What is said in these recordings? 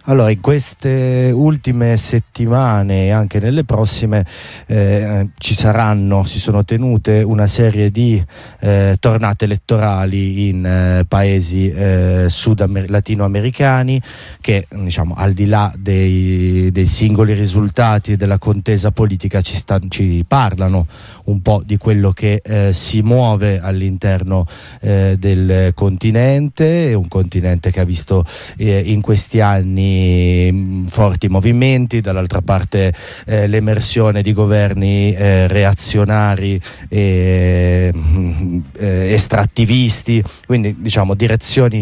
Allora, in queste ultime settimane e anche nelle prossime si sono tenute una serie di tornate elettorali in paesi latinoamericani che, diciamo, al di là dei singoli risultati e della contesa politica ci parlano un po' di quello che si muove all'interno del continente, un continente che ha visto in questi anni forti movimenti, dall'altra parte l'emersione di governi reazionari e estrattivisti, quindi diciamo direzioni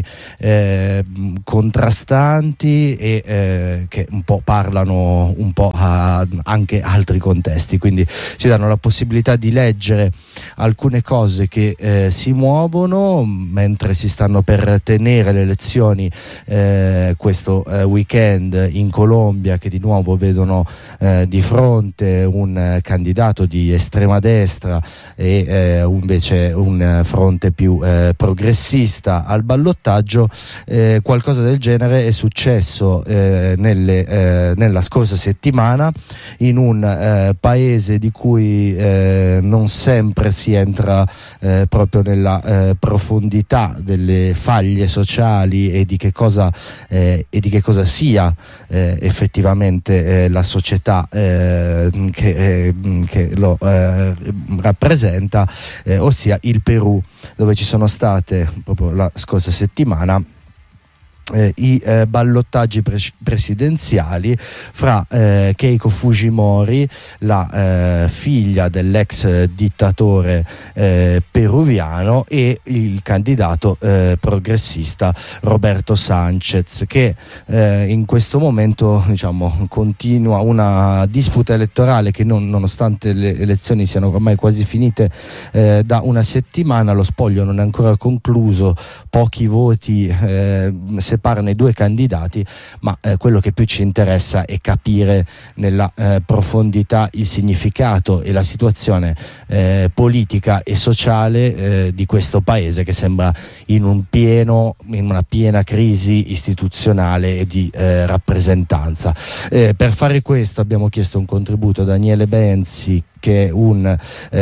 contrastanti e che un po' parlano un po' a anche altri contesti, quindi ci danno la possibilità di leggere alcune cose che si muovono mentre si stanno per tenere le elezioni questo weekend in Colombia, che di nuovo vedono di fronte un candidato di estrema destra e invece un fronte più progressista al ballottaggio. Qualcosa del genere è successo nella scorsa settimana in un paese di cui non sempre si entra proprio nella profondità delle faglie sociali e di che cosa sia effettivamente la società che lo rappresenta, ossia il Perù, dove ci sono state proprio la scorsa settimana i ballottaggi presidenziali fra Keiko Fujimori, la figlia dell'ex dittatore peruviano, e il candidato progressista Roberto Sanchez, che in questo momento, diciamo, continua una disputa elettorale che nonostante le elezioni siano ormai quasi finite da una settimana, lo spoglio non è ancora concluso, pochi voti separano i due candidati, ma quello che più ci interessa è capire nella profondità il significato e la situazione politica e sociale di questo paese, che sembra in una piena crisi istituzionale e di rappresentanza. Per fare questo abbiamo chiesto un contributo a Daniele Benzi, che è un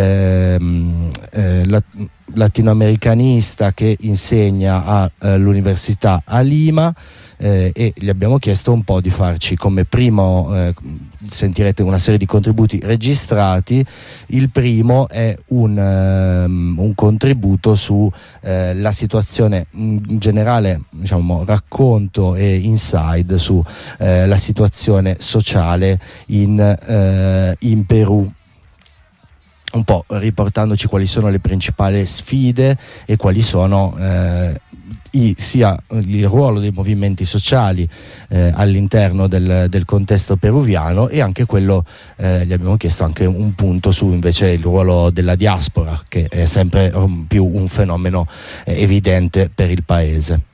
latinoamericanista che insegna all'università a Lima, e gli abbiamo chiesto un po' di farci come primo, sentirete una serie di contributi registrati. Il primo è un contributo su la situazione in generale, diciamo racconto e inside su la situazione sociale in Perù, un po' riportandoci quali sono le principali sfide e quali sono sia il ruolo dei movimenti sociali all'interno del contesto peruviano, e anche quello, gli abbiamo chiesto anche un punto su invece il ruolo della diaspora, che è sempre più un fenomeno evidente per il paese.